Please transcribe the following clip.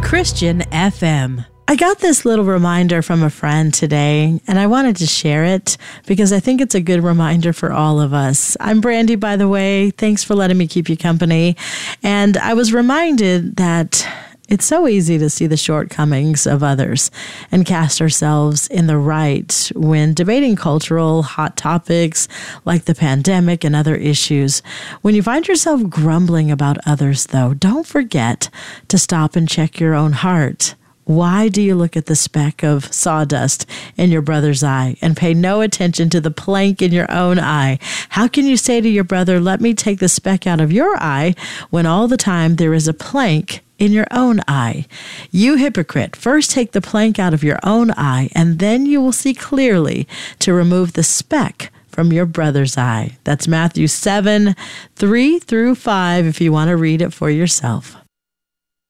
Christian FM. I got this little reminder from a friend today, and I wanted to share it because I think it's a good reminder for all of us. I'm Brandy, by the way. Thanks for letting me keep you company. And I was reminded that it's so easy to see the shortcomings of others and cast ourselves in the right when debating cultural hot topics like the pandemic and other issues. When you find yourself grumbling about others, though, don't forget to stop and check your own heart. Why do you look at the speck of sawdust in your brother's eye and pay no attention to the plank in your own eye? How can you say to your brother, let me take the speck out of your eye, when all the time there is a plank in your own eye? You hypocrite, first take the plank out of your own eye, and then you will see clearly to remove the speck from your brother's eye. That's Matthew 7:3-5 if you want to read it for yourself.